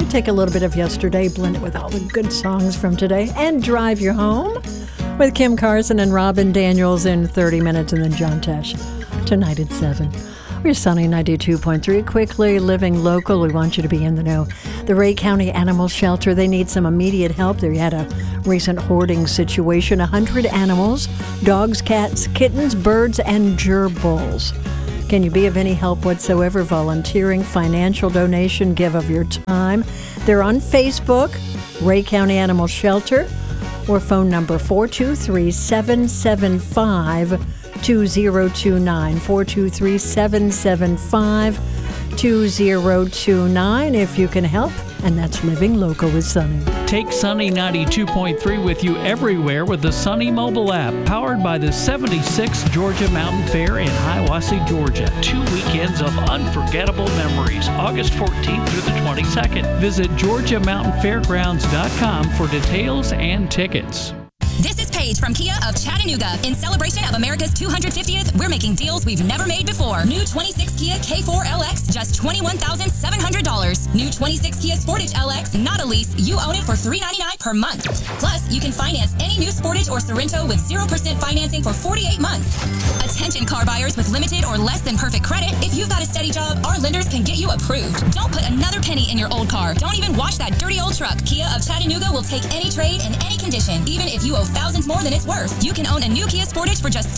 Take a little bit of yesterday, blend it with all the good songs from today, and drive you home with Kim Carson and Robin Daniels in 30 minutes, and then John Tesh tonight at 7. We're Sunny 92.3. Quickly, living local. We want you to be in the know. The Ray County Animal Shelter, they need some immediate help. They had a recent hoarding situation. 100 animals, dogs, cats, kittens, birds, and gerbils. Can you be of any help whatsoever? Volunteering, financial donation, give of your time. They're on Facebook, Ray County Animal Shelter, or phone number 423-775-2029. 423-775-2029 if you can help. And that's Living Local with Sunny. Take Sunny 92.3 with you everywhere with the Sunny mobile app, powered by the 76th Georgia Mountain Fair in Hiawassee, Georgia. 2 weekends of unforgettable memories, August 14th through the 22nd. Visit GeorgiaMountainFairgrounds.com for details and tickets. This is Paige from Kia of Chattanooga. In celebration of America's 250th, we're making deals we've never made before. New 26 Kia K4 LX, just $21,700. New 26 Kia Sportage LX, not a lease. You own it for $399 per month. Plus, you can finance any new Sportage or Sorento with 0% financing for 48 months. Attention car buyers with limited or less than perfect credit. If you've got a steady job, our lenders can get you approved. Don't put another penny in your old car. Don't even wash that dirty old truck. Kia of Chattanooga will take any trade in any condition, even if you owe thousands more than it's worth. You can own a new Kia Sportage for just